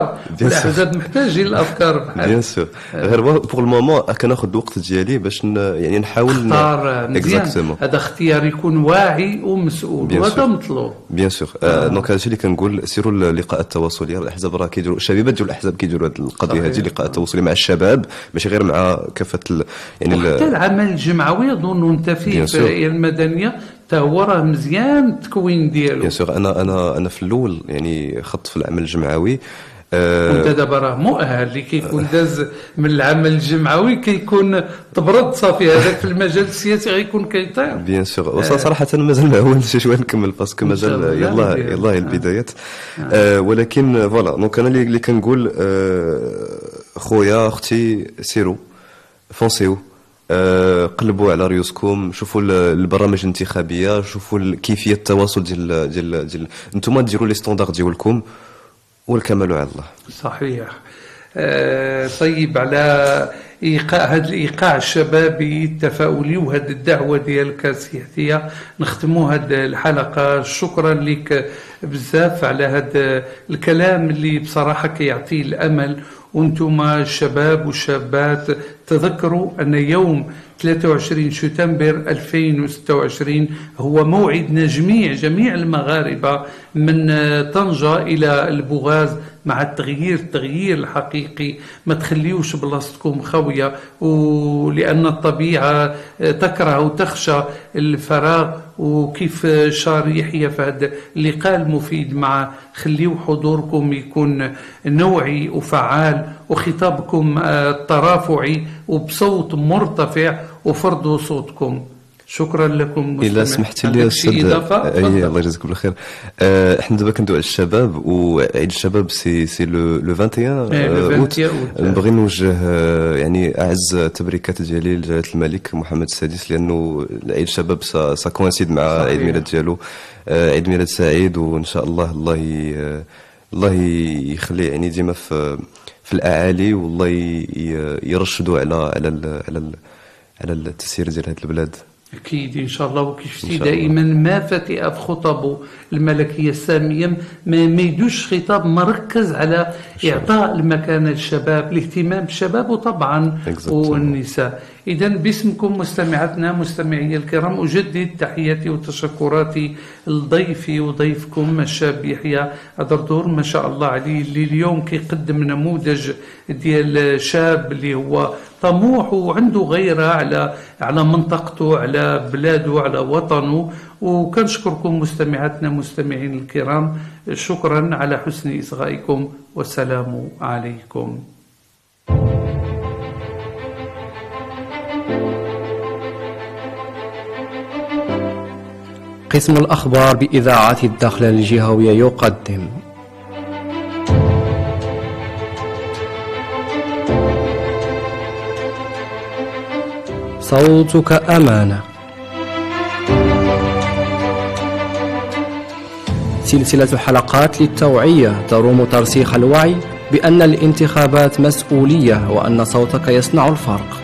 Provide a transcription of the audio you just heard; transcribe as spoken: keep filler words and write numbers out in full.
الاحزاب محتاجين الافكار بحال بيان سور. غير بوغ المومون كناخذ الوقت ديالي باش يعني نحاول نختار مزيان. هذا اختيار يكون واعي ومسؤول وهذا مطلوب بيان سور. دونك هادشي اللي كنقول سيروا اللقاءات التواصليه. الاحزاب راه كيديروا الشبيبه ديال الاحزاب كيديروا هذه القضيه هذه اللقاءات التواصليه مع الشباب ماشي غير مع كافه ال... يعني حتى العمل الجمعوي اظن انت فيه في الدائره المدنيه حتى هو راه مزيان التكوين ديالو. بيان سور. انا انا انا في الاول يعني خدت في العمل الجمعوي. وانت دابا راه مؤهل اللي كيكون داز من العمل الجمعوي كيكون تبرد صافي هذاك في المجال السياسي غيكون كيطير. بيان سور. وصراحه مازال ما عاونتش شويه نكمل باسكو مازال يلاه يلاه البدايات. آه. آه ولكن فوالا دونك انا اللي كنقول آه خويا اختي سيروا فونسيو. آه قلبوا على ريوسكم، شوفوا البرامج الانتخابيه، شوفوا كيفيه التواصل ديال ديال ديال نتوما ديروا لي ستاندار ديالكم والكمال على الله. صحيح. آه طيب على ايقاع هذا الايقاع الشبابي التفاؤلي وهذه الدعوه ديالك السياسيه نختموا هذه الحلقه. شكرا لك بزاف على هذا الكلام اللي بصراحه كيعطي الامل. وانتم الشباب والشابات تذكروا ان يوم ثلاثة وعشرين شتنبر ألفين وستة وعشرين هو موعدنا جميع جميع المغاربة من طنجة إلى البوغاز مع التغيير التغيير الحقيقي. ما تخليوش بلاصتكم خاوية، ولأن الطبيعة تكره وتخشى الفراغ. وكيف شار يحيى في هذا اللقاء المفيد مع خليوا حضوركم يكون نوعي وفعال وخطابكم الترافعي وبصوت مرتفع وفرضوا صوتكم. شكرا لكم. الا سمحتي لي استاذ اي الله يجزاكم بالخير. آه احنا دابا كندويو على الشباب وعيد الشباب سي سي لو لو واحد وعشرين اوت. نبغي نوجه يعني اعز التبريكات ديالي لجلاله الملك محمد السادس لانه عيد الشباب سا كوانسيد مع عيد ميلاد ديالو. آه عيد ميلاد سعيد وان شاء الله الله ي... الله يخلي يعني ديما في في الاعالي والله يرشدوا على على ال... على ال... على التسيير ديال هذه البلاد. أكيد إن شاء الله. وكيف شفتي دائما ما فتئ في خطبه الملكية السامية ما, ما يدوش خطاب مركز على إعطاء المكانة للشباب، الاهتمام بالشباب وطبعا والنساء. إذا باسمكم مستمعاتنا مستمعي الكرام أجدد تحياتي وتشكراتي لضيفي وضيفكم الشاب يحيى الدردور ما شاء الله عليه اللي اليوم كيقدم نموذج ديال شاب اللي هو طموح وعنده غيرة على على منطقته على بلاده على وطنه. وكنشكركم مستمعاتنا مستمعين الكرام. شكرا على حسن إصغائكم والسلام عليكم. قسم الأخبار بإذاعة الداخلة الجهوية يقدم صوتك أمانة، سلسلة حلقات للتوعية تروم ترسيخ الوعي بأن الانتخابات مسؤولية وأن صوتك يصنع الفرق.